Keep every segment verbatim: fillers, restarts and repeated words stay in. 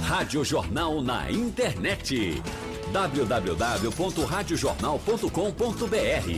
Rádio Jornal na internet. w w w ponto rádio jornal ponto com ponto b r.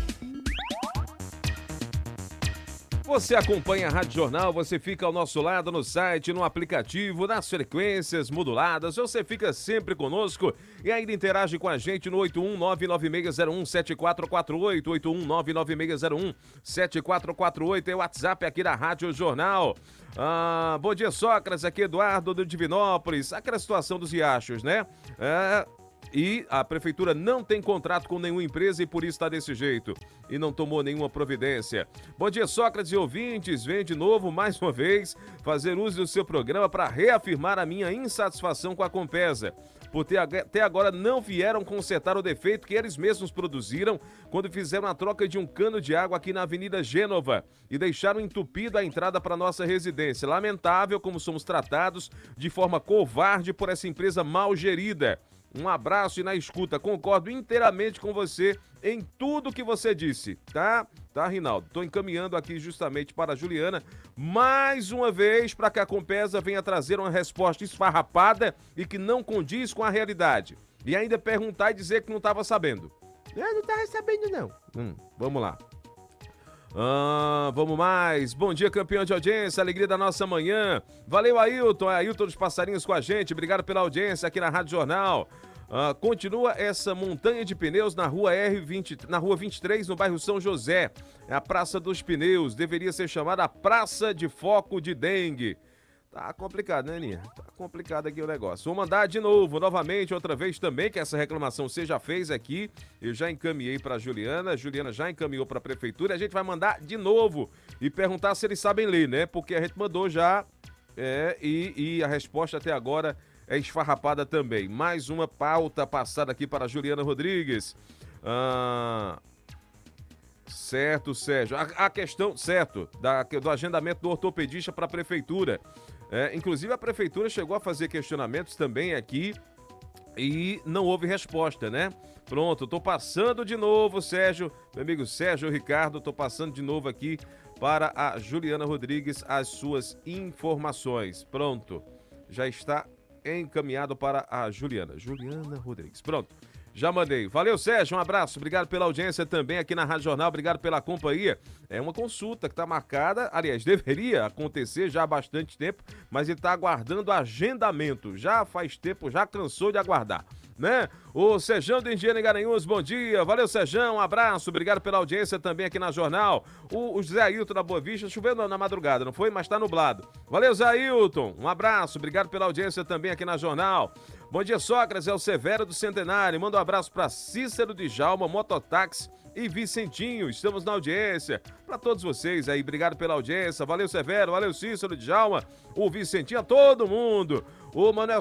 Você acompanha a Rádio Jornal, você fica ao nosso lado no site, no aplicativo, nas frequências moduladas, você fica sempre conosco e ainda interage com a gente no oito um nove nove seis zero um sete quatro quatro oito, oito um nove nove seis zero um sete quatro quatro oito, é o WhatsApp aqui da Rádio Jornal. Ah, bom dia, Sócrates, aqui Eduardo do Divinópolis, aquela situação dos riachos, né? É... E a prefeitura não tem contrato com nenhuma empresa e por isso está desse jeito. E não tomou nenhuma providência. Bom dia, Sócrates e ouvintes. Venho de novo, mais uma vez, fazer uso do seu programa para reafirmar a minha insatisfação com a Compesa. Por ter, até agora não vieram consertar o defeito que eles mesmos produziram quando fizeram a troca de um cano de água aqui na Avenida Gênova e deixaram entupido a entrada para nossa residência. Lamentável como somos tratados de forma covarde por essa empresa mal gerida. Um abraço e na escuta, concordo inteiramente com você em tudo que você disse, tá? Tá, Rinaldo? Tô encaminhando aqui justamente para a Juliana, mais uma vez, para que a Compesa venha trazer uma resposta esfarrapada e que não condiz com a realidade. E ainda perguntar e dizer que não estava sabendo. Eu não estava sabendo, não. Hum, vamos lá. Ah, vamos mais. Bom dia, campeão de audiência, alegria da nossa manhã. Valeu, Ailton, Ailton dos Passarinhos com a gente. Obrigado pela audiência aqui na Rádio Jornal. Ah, continua essa montanha de pneus na rua R vinte, na rua vinte e três, no bairro São José. É a Praça dos Pneus. Deveria ser chamada Praça de Foco de Dengue. Tá complicado, né, Aninha? Tá complicado aqui o negócio. Vou mandar de novo, novamente, outra vez também, que essa reclamação você já fez aqui. Eu já encaminhei para a Juliana, a Juliana já encaminhou para a prefeitura. A gente vai mandar de novo e perguntar se eles sabem ler, né? Porque a gente mandou já é, e, e a resposta até agora é esfarrapada também. Mais uma pauta passada aqui para a Juliana Rodrigues. Ah... Certo, Sérgio. A, a questão, certo, da, do agendamento do ortopedista para a prefeitura. É, inclusive, a prefeitura chegou a fazer questionamentos também aqui e não houve resposta, né? Pronto, tô passando de novo, Sérgio, meu amigo Sérgio Ricardo, tô passando de novo aqui para a Juliana Rodrigues as suas informações. Pronto, já está encaminhado para a Juliana. Juliana Rodrigues, pronto. Já mandei. Valeu, Sérgio, um abraço. Obrigado pela audiência também aqui na Rádio Jornal. Obrigado pela companhia. É uma consulta que está marcada, aliás, deveria acontecer já há bastante tempo, mas ele está aguardando agendamento. Já faz tempo, já cansou de aguardar, né? O Sejão do Engenheiro em Garanhuns, bom dia. Valeu, Sejão, um abraço. Obrigado pela audiência também aqui na Jornal. O, o Zé Ailton da Boa Vista, choveu na, na madrugada, não foi? Mas está nublado. Valeu, Zé Ailton, um abraço. Obrigado pela audiência também aqui na Jornal. Bom dia, Sócrates, é o Severo do Centenário. Manda um abraço para Cícero de Djalma, Mototáxi e Vicentinho. Estamos na audiência. Para todos vocês aí, obrigado pela audiência. Valeu, Severo, valeu, Cícero de Djalma, o Vicentinho, a todo mundo. O Manuel